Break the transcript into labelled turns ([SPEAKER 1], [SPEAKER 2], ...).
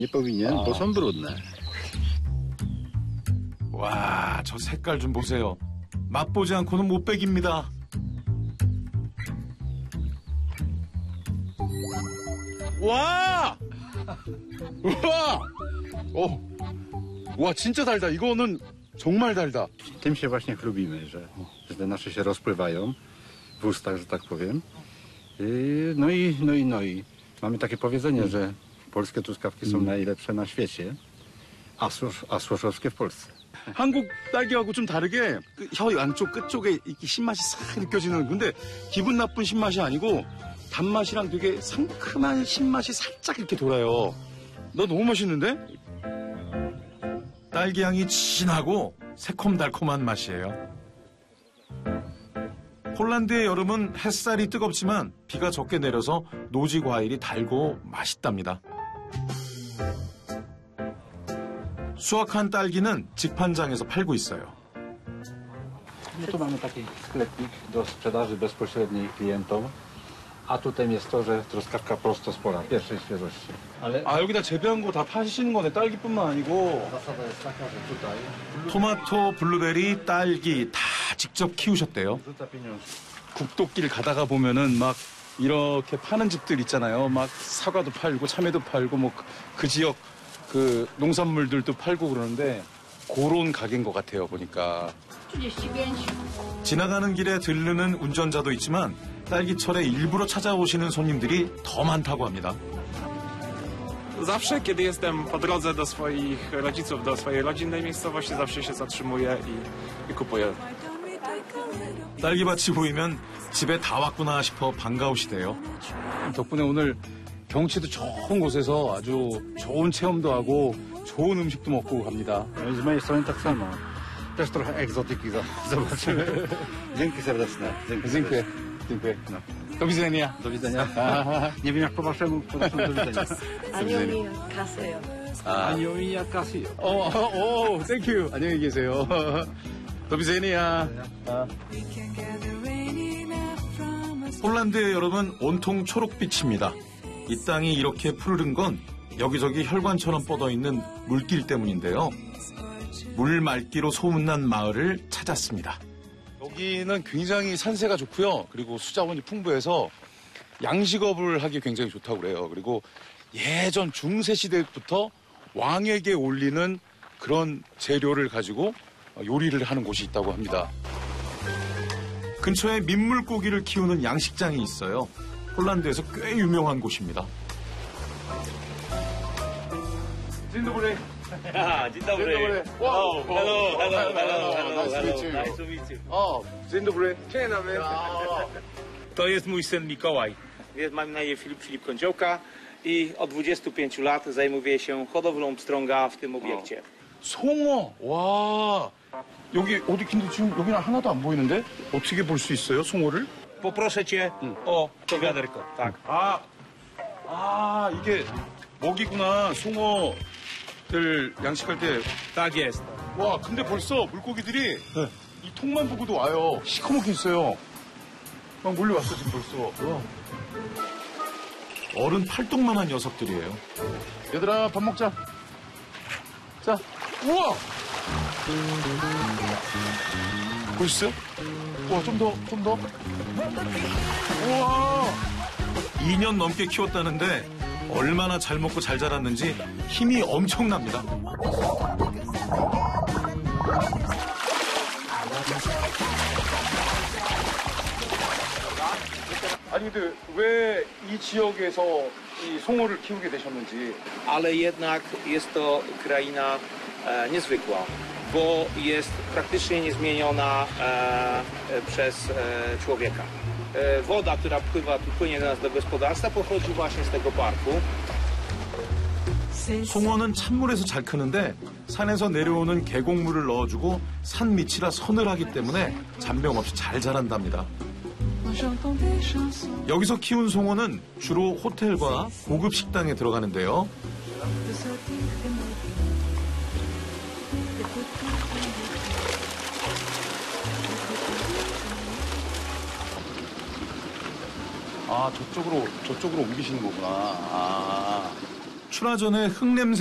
[SPEAKER 1] Nie powinien, bo są brudne.
[SPEAKER 2] 와, 저 색깔 좀 보세요. 맛보지 않고는 못 beg입니다. 와! 우와! 와, 진짜 달다. 이거는 정말 달다.
[SPEAKER 1] Tym się właśnie chlubimy, że te nasze się rozpływają w ustach, że tak powiem. No i mamy takie powiedzenie, że polskie truskawki są najlepsze na świecie, a słoszowskie w Polsce.
[SPEAKER 2] 한국 딸기하고 좀 다르게 혀 안쪽 끝쪽에 이렇게 신맛이 싹 느껴지는, 근데 기분 나쁜 신맛이 아니고 단맛이랑 되게 상큼한 신맛이 살짝 이렇게 돌아요. 너 너무 맛있는데? 딸기 향이 진하고 새콤달콤한 맛이에요. 폴란드의 여름은 햇살이 뜨겁지만 비가 적게 내려서 노지 과일이 달고 맛있답니다. 수확한 딸기는 직판장에서 팔고 있어요.
[SPEAKER 1] No tu mamy taki sklepik do sprzedaży bezpośredniej klientom, a tutaj jest to, że truskawka prosto z pola, pierwszej świeżości. Ale
[SPEAKER 2] 아, 여기다 재배한 거 다 파시는 거네. 딸기뿐만 아니고.
[SPEAKER 1] zasada jest taka, że tutaj
[SPEAKER 2] 토마토, 블루베리, 딸기 다 직접 키우셨대요.
[SPEAKER 1] rzuca pieniądze.
[SPEAKER 2] 국도길 가다가 보면은 막 이렇게 파는 집들 있잖아요. 막 사과도 팔고 참외도 팔고 뭐 그 지역 그 농산물들도 팔고 그러는데 그런 가게인 것 같아요, 보니까. 지나가는 길에 들르는 운전자도 있지만 딸기철에 일부러 찾아오시는 손님들이 더 많다고 합니다.
[SPEAKER 3] Zawsze, kiedy jestem po drodze do swoich rodziców, do swojej rodzinnej miejscowości, zawsze się zatrzymuję i kupuję.
[SPEAKER 2] 딸기밭이 보이면 집에 다 왔구나 싶어 반가우시대요. 덕분에 오늘 경치도 좋은 곳에서 아주 좋은 체험도 하고 좋은 음식도 먹고 갑니다.
[SPEAKER 1] No i z mojej strony tak samo. Też trochę egzotyki zobaczymy. Dzięki serdeczne.
[SPEAKER 2] Dziękuję. Dziękuję. No. Do widzenia.
[SPEAKER 1] Do widzenia. Nie wiem jak po waszemu, do widzenia.
[SPEAKER 4] 안녕히 가세요.
[SPEAKER 1] Aniomi Akasio.
[SPEAKER 2] 오, 땡큐. 안녕히 계세요. 도 비제니야. 폴란드의 여름은 온통 초록빛입니다. 이 땅이 이렇게 푸르른 건 여기저기 혈관처럼 뻗어있는 물길 때문인데요. 물 맑기로 소문난 마을을 찾았습니다. 여기는 굉장히 산세가 좋고요. 그리고 수자원이 풍부해서 양식업을 하기 굉장히 좋다고 그래요. 그리고 예전 중세시대부터 왕에게 올리는 그런 재료를 가지고 요리를 하는 곳이 있다고 합니다. 근처에 민물고기를 키우는 양식장이 있어요. 폴란드에서 꽤 유명한 곳입니다.
[SPEAKER 5] Dzień dobry. Dzień dobry.
[SPEAKER 2] Wow.
[SPEAKER 5] Hello.
[SPEAKER 2] Nice to meet you. Dzień dobry.
[SPEAKER 5] Dzień dobry. To jest mój syn Mikołaj. Mam na imię Filip Kądziołka i od 25 lat zajmuję się hodowlą pstrąga w tym obiekcie.
[SPEAKER 2] 송어. 와. 여기 어디 근데 지금 여기는 하나도 안 보이는데 어떻게 볼 수 있어요, 송어를?
[SPEAKER 5] Poproszę cię o to wiaderko. Tak.
[SPEAKER 2] 이게 먹이구나. 송어들 양식할 때.
[SPEAKER 5] Tak jest.
[SPEAKER 2] 와, 근데 벌써 물고기들이 이 통만 보고도 와요. 시커멓게 있어요. 막 몰려왔어, 지금 벌써. 어른 팔뚝만한 녀석들이에요. 얘들아, 밥 먹자. 자, 우와! 보셨어요? 우와, 좀 더. 우와! 2년 넘게 키웠다는데 얼마나 잘 먹고 잘 자랐는지 힘이 엄청납니다. 아니 근데 왜 이 지역에서 이 송어를 키우게 되셨는지.
[SPEAKER 5] Ale jednak jest to kraina niezwykła, bo jest praktycznie niezmieniona przez człowieka. Woda, która płynie do nas do gospodarstwa, pochodzi właśnie z tego parku.
[SPEAKER 2] 송어는 찬물에서 잘 크는데 산에서 내려오는 계곡물을 넣어주고 산 밑이라 서늘하기 때문에 잔병 없이 잘 자란답니다. 여기서 키운 송어는 주로 호텔과 고급 식당에 들어가는데요. 저쪽으로 옮기시는 거구나. 출하 전에 흙냄새